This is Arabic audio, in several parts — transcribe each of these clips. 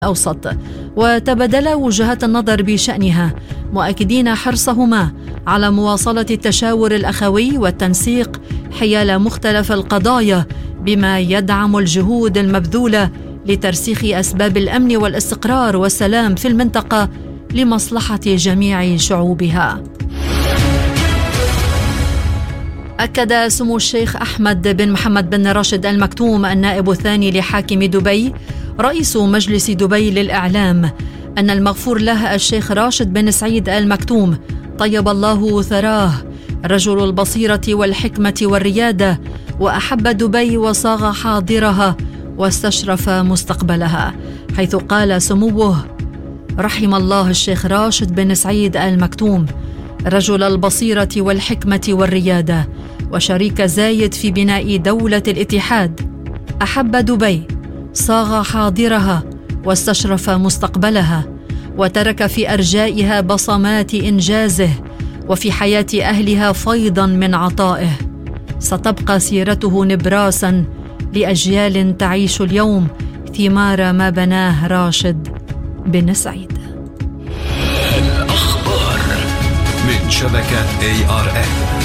الأوسط، وتبادلا وجهات النظر بشأنها، مؤكدين حرصهما على مواصلة التشاور الأخوي والتنسيق حيال مختلف القضايا، بما يدعم الجهود المبذولة لترسيخ أسباب الأمن والاستقرار والسلام في المنطقة لمصلحة جميع شعوبها. أكد سمو الشيخ أحمد بن محمد بن راشد آل مكتوم النائب الثاني لحاكم دبي رئيس مجلس دبي للإعلام أن المغفور له الشيخ راشد بن سعيد آل مكتوم طيب الله ثراه رجل البصيرة والحكمة والريادة، وأحب دبي وصاغ حاضرها واستشرف مستقبلها، حيث قال سموه: رحم الله الشيخ راشد بن سعيد آل مكتوم رجل البصيرة والحكمة والريادة، وشريك زايد في بناء دولة الاتحاد. أحب دبي، صاغ حاضرها واستشرف مستقبلها، وترك في أرجائها بصمات إنجازه، وفي حياة أهلها فيضا من عطائه. ستبقى سيرته نبراسا لأجيال تعيش اليوم ثمار ما بناه راشد بن سعيد. الأخبار من شبكة ARN.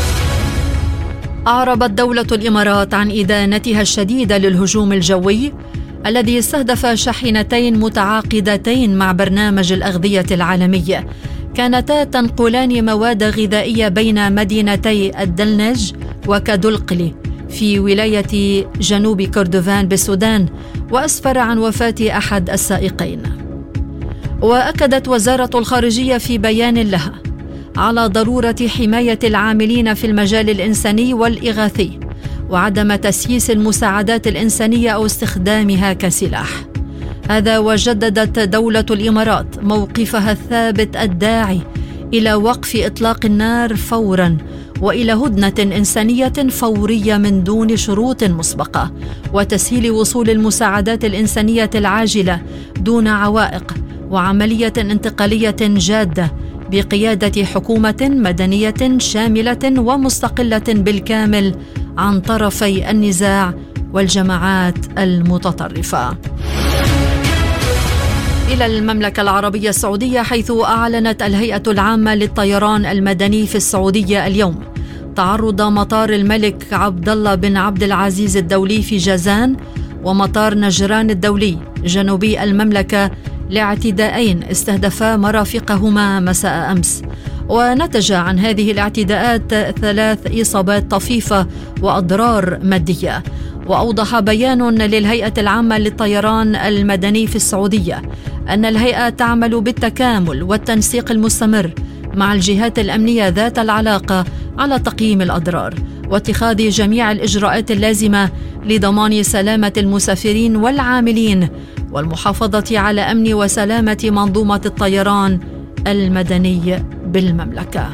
أعربت دولة الإمارات عن إدانتها الشديدة للهجوم الجوي الذي استهدف شاحنتين متعاقدتين مع برنامج الأغذية العالمي، كانتا تنقلان مواد غذائية بين مدينتي الدلنج وكادولقلي في ولاية جنوب كردفان بالسودان، وأسفر عن وفاة أحد السائقين. وأكدت وزارة الخارجية في بيان لها على ضرورة حماية العاملين في المجال الإنساني والإغاثي، وعدم تسييس المساعدات الإنسانية أو استخدامها كسلاح. هذا وجددت دولة الإمارات موقفها الثابت الداعي إلى وقف إطلاق النار فوراً، وإلى هدنة إنسانية فورية من دون شروط مسبقة، وتسهيل وصول المساعدات الإنسانية العاجلة دون عوائق، وعملية انتقالية جادة بقيادة حكومة مدنية شاملة ومستقلة بالكامل عن طرفي النزاع والجماعات المتطرفة. إلى المملكة العربية السعودية، حيث أعلنت الهيئة العامة للطيران المدني في السعودية اليوم تعرض مطار الملك عبد الله بن عبد العزيز الدولي في جازان ومطار نجران الدولي جنوبي المملكة لاعتداءين استهدفا مرافقهما مساء أمس، ونتج عن هذه الاعتداءات 3 إصابات طفيفة وأضرار مادية. وأوضح بيان للهيئة العامة للطيران المدني في السعودية أن الهيئة تعمل بالتكامل والتنسيق المستمر مع الجهات الأمنية ذات العلاقة على تقييم الأضرار واتخاذ جميع الإجراءات اللازمة لضمان سلامة المسافرين والعاملين والمحافظة على أمن وسلامة منظومة الطيران المدني بالمملكة.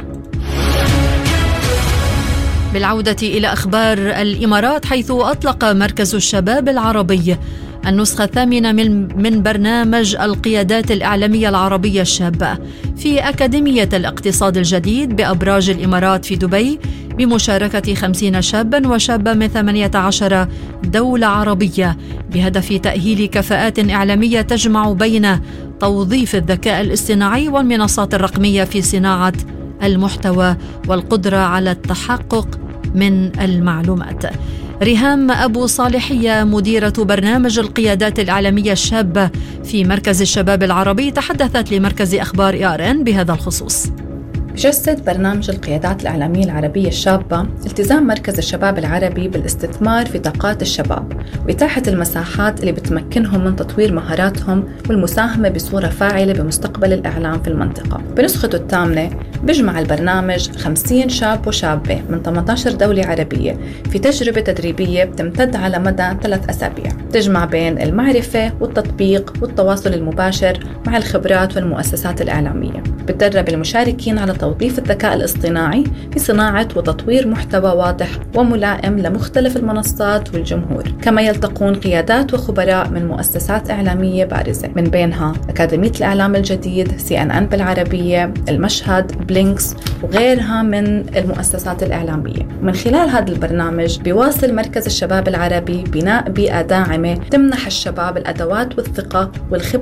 بالعودة إلى أخبار الإمارات، حيث أطلق مركز الشباب العربي النسخة 8 من برنامج القيادات الإعلامية العربية الشابة في أكاديمية الاقتصاد الجديد بأبراج الإمارات في دبي، بمشاركة 50 شابا وشابة من 18 دولة عربية، بهدف تأهيل كفاءات إعلامية تجمع بين توظيف الذكاء الاصطناعي والمنصات الرقمية في صناعة المحتوى والقدرة على التحقق من المعلومات. ريهام أبو صالحية مديرة برنامج القيادات الإعلامية الشابة في مركز الشباب العربي تحدثت لمركز أخبار ARN بهذا الخصوص. يجسد برنامج القيادات الإعلامية العربية الشابة التزام مركز الشباب العربي بالاستثمار في طاقات الشباب وإتاحة المساحات اللي بتمكنهم من تطوير مهاراتهم والمساهمة بصورة فاعلة بمستقبل الإعلام في المنطقة. بنسخته الثامنة بيجمع البرنامج 50 شاب وشابة من 18 دولة عربية في تجربة تدريبية بتمتد على مدى 3 أسابيع، تجمع بين المعرفة والتطبيق والتواصل المباشر مع الخبرات والمؤسسات الإعلامية. بتدرب المشاركين على توظيف الذكاء الاصطناعي في صناعة وتطوير محتوى واضح وملائم لمختلف المنصات والجمهور. كما يلتقون قيادات وخبراء من مؤسسات إعلامية بارزة، من بينها أكاديمية الإعلام الجديد، CNN بالعربية، المشهد، بلينكس وغيرها من المؤسسات الإعلامية. من خلال هذا البرنامج بيواصل مركز الشباب العربي بناء بيئة داعمة تمنح الشباب الأدوات والثقة والخبرة